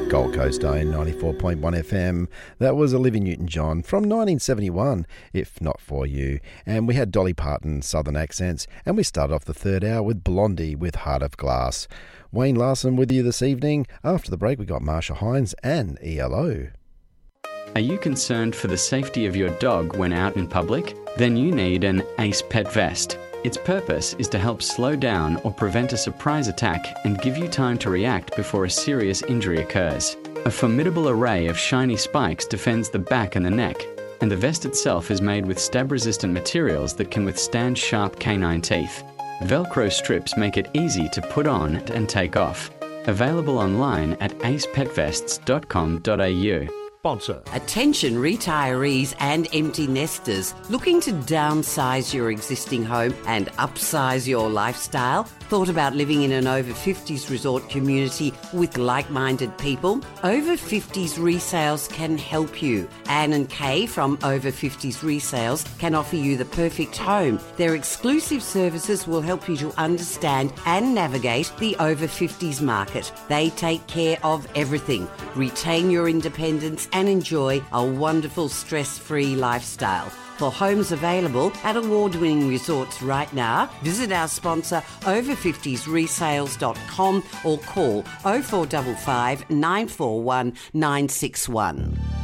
Gold Coast Own 94.1 FM. That was Olivia Newton-John from 1971, If Not For You. And we had Dolly Parton, Southern Accents, and we started off the third hour with Blondie with Heart of Glass. Wayne Larson with you this evening. After the break, we got Marsha Hines and ELO. Are you concerned for the safety of your dog when out in public? Then you need an Ace Pet Vest. Its purpose is to help slow down or prevent a surprise attack and give you time to react before a serious injury occurs. A formidable array of shiny spikes defends the back and the neck, and the vest itself is made with stab-resistant materials that can withstand sharp canine teeth. Velcro strips make it easy to put on and take off. Available online at acepetvests.com.au. Sponsor. Attention retirees and empty nesters looking to downsize your existing home and upsize your lifestyle? Thought about living in an over 50s resort community with like-minded people? Over 50s Resales can help you. Anne and Kay from Over 50s Resales can offer you the perfect home. Their exclusive services will help you to understand and navigate the over 50s market. They take care of everything. Retain your independence and enjoy a wonderful stress-free lifestyle. For homes available at award-winning resorts right now, visit our sponsor over50sresales.com or call 0455 941 961.